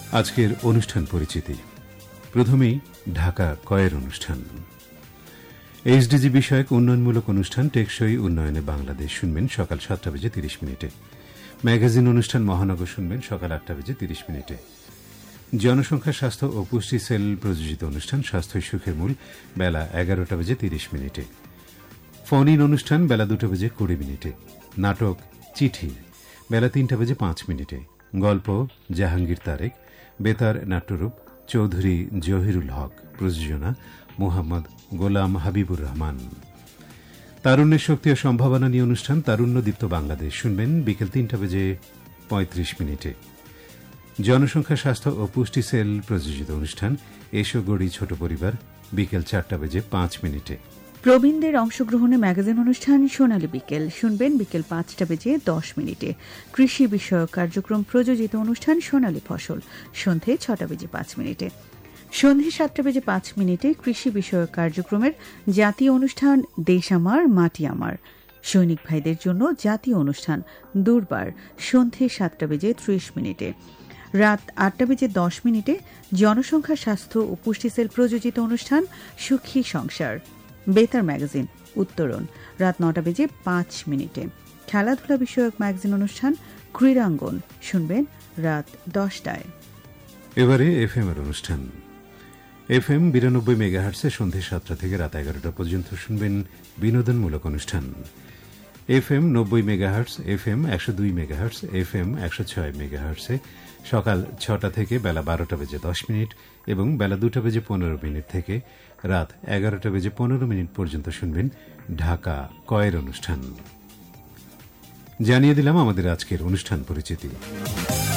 আজকের অনুষ্ঠান পরিচিতি। প্রথমেই ঢাকা কয়ের অনুষ্ঠান। এইচডিজি বিষয়ক উন্নয়নমূলক অনুষ্ঠান টেকসই উন্নয়নে বাংলাদেশ শুনবেন সকাল 7:30 ম্যাগাজিন অনুষ্ঠান মহানগর শুনবেন সকাল 8:30। জনসংখ্যা স্বাস্থ্য ও পুষ্টি সেল প্রযোজিত অনুষ্ঠান স্বাস্থ্যই সুখের মূল বেলা 11:30। ফোন ইন অনুষ্ঠান বেলা 2:20। নাটক চিঠি বেলা 3:05। গল্প জাহাঙ্গীর তারেক, বেতার নাট্যরূপ চৌধুরী জহিরুল হক, প্রযোজনা মোহাম্মদ গোলাম হাবিবুর রহমান। তারুণ্যের শক্তি ও সম্ভাবনা নিয়ে অনুষ্ঠান তারুণ্যদীপ্ত বাংলাদেশ শুনবেন বিকেল 3:35। জনসংখ্যা স্বাস্থ্য ও পুষ্টি সেল প্রযোজিত অনুষ্ঠান এসো গড়ি ছোট পরিবার বিকেল 4:05। প্রবীণদের অংশগ্রহণে ম্যাগাজিন অনুষ্ঠান সোনালী বিকেল শুনবেন বিকেল 5:10। কৃষি বিষয়ক কার্যক্রম প্রযোজিত অনুষ্ঠান সোনালী ফসল সন্ধে 6:05। সন্ধে 7:05 কৃষি বিষয়ক কার্যক্রমের জাতীয় অনুষ্ঠান দেশ আমার মাটি আমার। সৈনিক ভাইদের জন্য জাতীয় অনুষ্ঠান দুর্বার সন্ধে 7:30। রাত 8:10 জনসংখ্যা স্বাস্থ্য ও পুষ্টি সেল প্রযোজিত অনুষ্ঠান সুখী সংসার বেতার ম্যাগাজিন উত্তরণ রাত 9:05। খেলাধুলা বিষয়ক ম্যাগাজিন অনুষ্ঠান ক্রীড়াঙ্গন শুনবেন রাত 10টায়। এবারে এফএম এর অনুষ্ঠান। এফএম 92 মেগাহার্টসে সন্ধে 7টা থেকে রাত 11টা পর্যন্ত শুনবেন বিনোদনমূলক অনুষ্ঠান। FM 90 megahertz, FM 102 megahertz, FM 106 মেগাহার্টসে সকাল 6টা থেকে বেলা 12:10 এবং বেলা 2:15 থেকে রাত 11:15 পর্যন্ত শুনবেন ঢাকা কয়ের অনুষ্ঠান। জানিয়ে দিলাম আমাদের আজকের অনুষ্ঠান পরিচিতি।